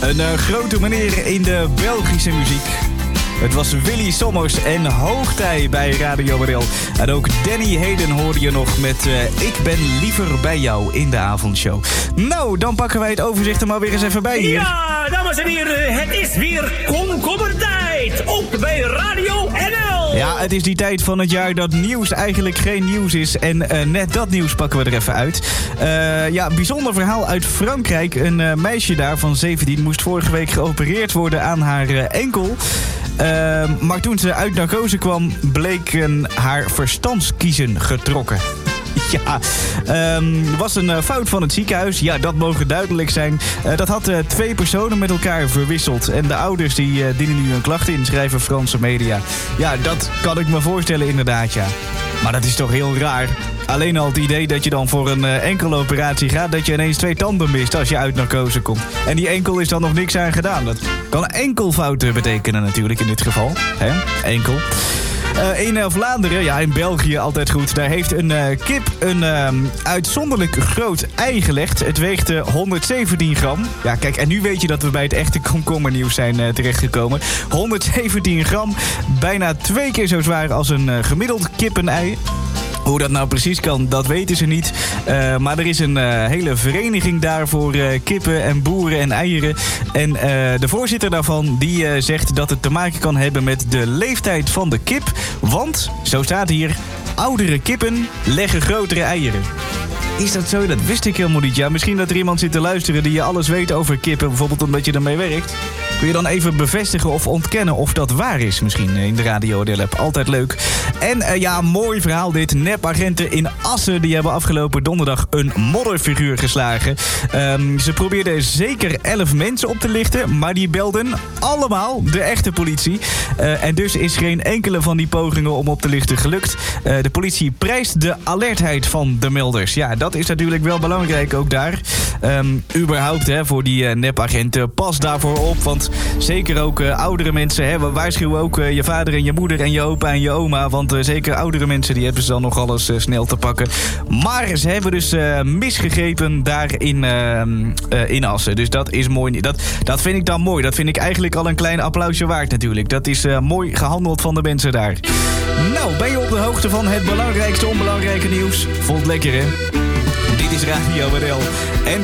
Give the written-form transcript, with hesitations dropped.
Een grote meneer in de Belgische muziek. Het was Willy Sommers en hoogtij bij Radio Bril. En ook Danny Hayden hoorde je nog met Ik ben liever bij jou in de avondshow. Nou, dan pakken wij het overzicht er maar weer eens even bij hier. Ja, dames en heren, het is weer komkommertijd. Ook bij Radio NL. Ja, het is die tijd van het jaar dat nieuws eigenlijk geen nieuws is. En net dat nieuws pakken we er even uit. Bijzonder verhaal uit Frankrijk. Een meisje daar van 17 moest vorige week geopereerd worden aan haar enkel. Maar toen ze uit narcose kwam, bleken haar verstandskiezen getrokken. Ja, was een fout van het ziekenhuis. Ja, dat mogen duidelijk zijn. Dat had 2 personen met elkaar verwisseld. En de ouders die dienen nu een klacht in, schrijven Franse media. Ja, dat kan ik me voorstellen inderdaad, ja. Maar dat is toch heel raar. Alleen al het idee dat je dan voor een enkele operatie gaat, dat je ineens 2 tanden mist als je uit narcose komt. En die enkel is dan nog niks aan gedaan. Dat kan enkelfouten betekenen natuurlijk in dit geval. Hè? Enkel. In Vlaanderen, ja, in België altijd goed. Daar heeft een kip een uitzonderlijk groot ei gelegd. Het weegt 117 gram. Ja, kijk, en nu weet je dat we bij het echte komkommernieuws zijn terechtgekomen. 117 gram, bijna 2 keer zo zwaar als een gemiddeld kippenei. Hoe dat nou precies kan, dat weten ze niet. Maar er is een hele vereniging daar voor kippen en boeren en eieren. En de voorzitter daarvan die zegt dat het te maken kan hebben met de leeftijd van de kip. Want, zo staat hier, oudere kippen leggen grotere eieren. Is dat zo? Dat wist ik helemaal niet. Ja, misschien dat er iemand zit te luisteren die je alles weet over kippen, bijvoorbeeld omdat je ermee werkt. Kun je dan even bevestigen of ontkennen of dat waar is misschien in de Radio Delap. Altijd leuk. En mooi verhaal dit. Nepagenten in Assen die hebben afgelopen donderdag een modderfiguur geslagen. Ze probeerden zeker 11 mensen op te lichten, maar die belden allemaal de echte politie. En dus is geen enkele van die pogingen om op te lichten gelukt. De politie prijst de alertheid van de melders. Ja, dat is natuurlijk wel belangrijk ook daar. Überhaupt voor die nepagenten, pas daarvoor op. Want zeker ook oudere mensen, we waarschuwen ook je vader en je moeder en je opa en je oma. Want zeker oudere mensen, die hebben ze dan nog alles snel te pakken. Maar ze hebben dus misgegrepen daar in Assen. Dus dat is mooi. Dat vind ik dan mooi. Dat vind ik eigenlijk al een klein applausje waard natuurlijk. Dat is mooi gehandeld van de mensen daar. Nou, ben je op de hoogte van het belangrijkste onbelangrijke nieuws? Vond het lekker, hè? Dit is Radio NL. En